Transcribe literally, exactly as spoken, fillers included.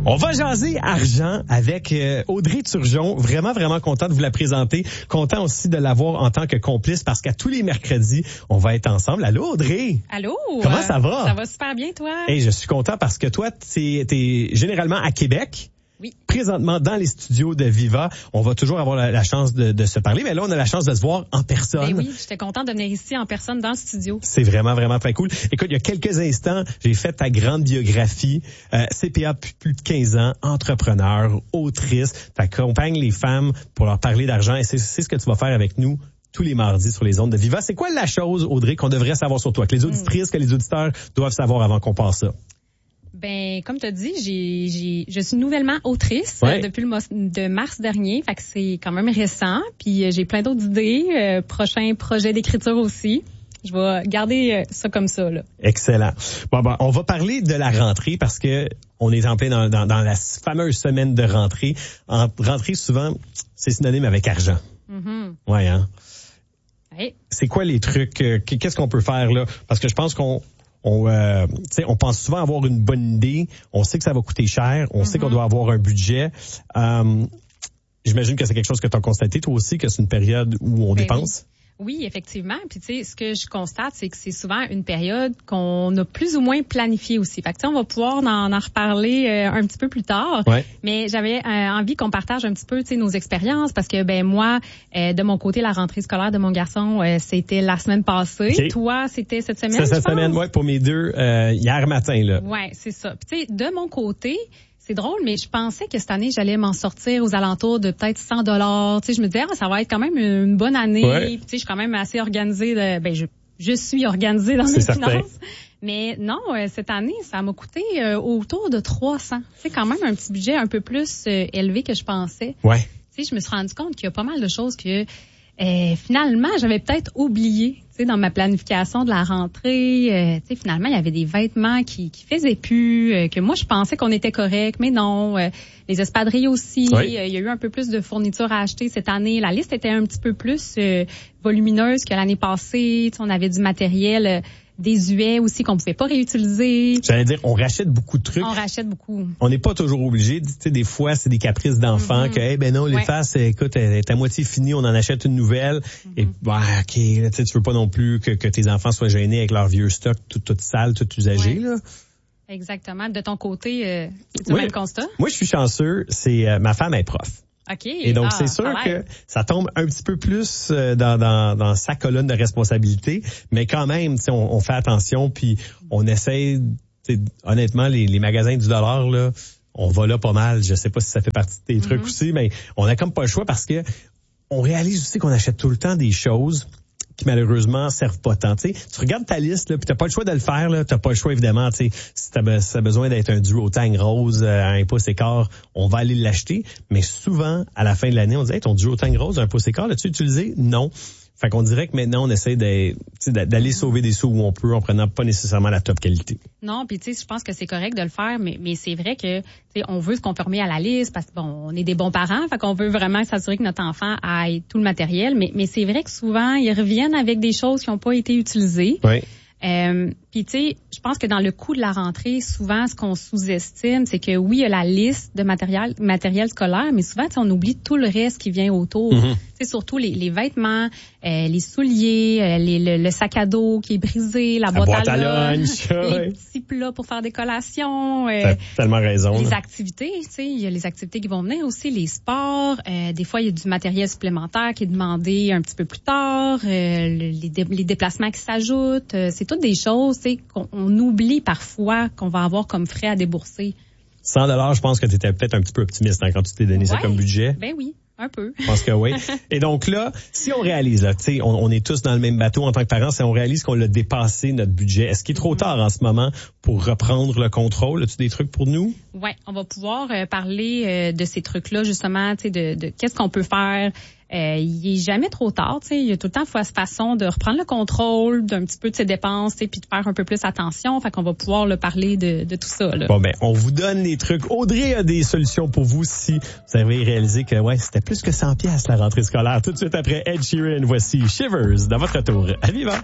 On va jaser argent avec euh, Audrey Turgeon. Vraiment, vraiment content de vous la présenter. Content aussi de l'avoir en tant que complice parce qu'à tous les mercredis, on va être ensemble. Allô, Audrey? Allô? Comment ça va? Ça va super bien, toi? Hey, je suis content parce que toi, t'es, t'es généralement à Québec. Oui. Présentement, dans les studios de Viva, on va toujours avoir la, la chance de, de se parler, mais là, on a la chance de se voir en personne. Ben oui, j'étais contente de venir ici en personne dans le studio. C'est vraiment, vraiment très cool. Écoute, il y a quelques instants, j'ai fait ta grande biographie. Euh, C P A depuis plus de quinze ans, entrepreneur, autrice. T'accompagnes les femmes pour leur parler d'argent et c'est, c'est ce que tu vas faire avec nous tous les mardis sur les ondes de Viva. C'est quoi la chose, Audrey, qu'on devrait savoir sur toi, que les auditrices, que les auditeurs doivent savoir avant qu'on passe ça? Ben, comme tu as dit, j'ai, j'ai, je suis nouvellement autrice ouais. euh, depuis le mois de mars dernier. Fait que c'est quand même récent. Puis euh, j'ai plein d'autres idées. Euh, prochain projet d'écriture aussi. Je vais garder euh, ça comme ça, là. Excellent. Bon, ben, on va parler de la rentrée parce que on est en plein dans, dans, dans la fameuse semaine de rentrée. En rentrée, souvent, c'est synonyme avec argent. Mm-hmm. Ouais, hein? Ouais. C'est quoi les trucs? Euh, qu'est-ce qu'on peut faire, là? Parce que je pense qu'on On, euh, on pense souvent avoir une bonne idée. On sait que ça va coûter cher. On mm-hmm. sait qu'on doit avoir un budget. Euh, j'imagine que c'est quelque chose que tu as constaté, toi aussi, que c'est une période où on ben dépense. Oui. Oui, effectivement. Puis tu sais, ce que je constate, c'est que c'est souvent une période qu'on a plus ou moins planifiée aussi. Fait que tu sais, on va pouvoir en, en reparler euh, un petit peu plus tard. Ouais. Mais j'avais euh, envie qu'on partage un petit peu, tu sais, nos expériences parce que ben moi, euh, de mon côté, la rentrée scolaire de mon garçon, euh, c'était la semaine passée. Okay. Toi, c'était cette semaine. C'est cette je pense? semaine, ouais, pour mes deux euh, hier matin là. Ouais, c'est ça. Puis tu sais, de mon côté. C'est drôle, mais je pensais que cette année, j'allais m'en sortir aux alentours de peut-être cent dollars. Tu sais, je me disais, ah, ça va être quand même une bonne année. Ouais. Puis, tu sais, je suis quand même assez organisée. De, ben, je, je suis organisée dans c'est mes certain. finances. Mais non, euh, cette année, ça m'a coûté euh, autour de trois cents. C'est quand même un petit budget un peu plus euh, élevé que je pensais. Ouais. Tu sais, je me suis rendu compte qu'il y a pas mal de choses que euh, finalement, j'avais peut-être oublié. Tu sais, dans ma planification de la rentrée, euh, tu sais, finalement, il y avait des vêtements qui qui faisaient plus, euh, que moi je pensais qu'on était correct, mais non. Euh, les espadrilles aussi, oui. euh, il y a eu un peu plus de fournitures à acheter cette année. La liste était un petit peu plus euh, volumineuse que l'année passée. Tu sais, on avait du matériel euh, désuet aussi qu'on pouvait pas réutiliser. J'allais dire, on rachète beaucoup de trucs. On rachète beaucoup. On n'est pas toujours obligé. Tu sais, des fois, c'est des caprices d'enfants mm-hmm. que, eh ben non, les ouais. faces, écoute, elle est à moitié finie, on en achète une nouvelle. Mm-hmm. Et bah, ok, là, tu sais, tu veux pas non plus que, que tes enfants soient gênés avec leur vieux stock, tout, tout sale, tout usagé, ouais. là. Exactement. De ton côté, euh, c'est-tu oui. le même constat? Moi, je suis chanceux. C'est euh, ma femme est prof. OK. Et donc, ah, c'est sûr que ça tombe un petit peu plus euh, dans, dans, dans sa colonne de responsabilité, mais quand même, on, on fait attention, puis on essaie, honnêtement, les, les magasins du dollar, là, on va là pas mal. Je sais pas si ça fait partie de tes mm-hmm. trucs aussi, mais on a comme pas le choix parce que on réalise aussi qu'on achète tout le temps des choses qui malheureusement servent pas tant. Tu sais, tu regardes ta liste là, puis t'as pas le choix de le faire là, t'as pas le choix évidemment. Tu sais, si t'as, si t'as besoin d'être un duo Tang rose euh, à un pouce et quart, on va aller l'acheter. Mais souvent à la fin de l'année, on dit hey, ton duo Tang rose à un pouce et quart, l'as-tu utilisé? Non. Fait qu'on dirait que maintenant on essaie d'aller sauver des sous où on peut en prenant pas nécessairement la top qualité. Non, puis tu sais, je pense que c'est correct de le faire, mais mais c'est vrai que tu sais, on veut se conformer à la liste parce que bon, on est des bons parents, fait qu'on veut vraiment s'assurer que notre enfant ait tout le matériel, mais mais c'est vrai que souvent ils reviennent avec des choses qui n'ont pas été utilisées. Oui. Euh, puis tu sais, je pense que dans le coût de la rentrée, souvent ce qu'on sous-estime, c'est que oui, il y a la liste de matériel matériel scolaire, mais souvent on oublie tout le reste qui vient autour. Mm-hmm. Tu sais, surtout les, les vêtements, euh, les souliers, euh, les, le, le sac à dos qui est brisé, la, la boîte, boîte à, à lunch, les ouais. petits plats pour faire des collations. Euh, T'as tellement raison. Les là. activités, tu sais, il y a les activités qui vont venir aussi, les sports. Euh, des fois, il y a du matériel supplémentaire qui est demandé un petit peu plus tard. Euh, les, dé, les déplacements qui s'ajoutent, euh, c'est toutes des choses, tu sais, qu'on on oublie parfois qu'on va avoir comme frais à débourser. cent dollars, je pense que tu étais peut-être un petit peu optimiste hein, quand tu t'es donné ouais, ça comme budget. Ben oui. Un peu. Je pense que oui. Et donc là, si on réalise, là, tu sais, on, on est tous dans le même bateau en tant que parents, si on réalise qu'on l'a dépassé notre budget, est-ce qu'il est trop tard en ce moment pour reprendre le contrôle? As-tu des trucs pour nous? Oui, on va pouvoir euh, parler euh, de ces trucs-là, justement, tu sais, de, de qu'est-ce qu'on peut faire. Euh, il est jamais trop tard, tu sais, il y a tout le temps façon de reprendre le contrôle d'un petit peu de ses dépenses, tu sais, puis de faire un peu plus attention. Fait qu'on va pouvoir le parler de, de tout ça. Là. Bon ben, on vous donne les trucs. Audrey a des solutions pour vous si vous avez réalisé que ouais, c'était plus que cent piastres la rentrée scolaire. Tout de suite après Ed Sheeran, voici Shivers dans votre tour à Viva.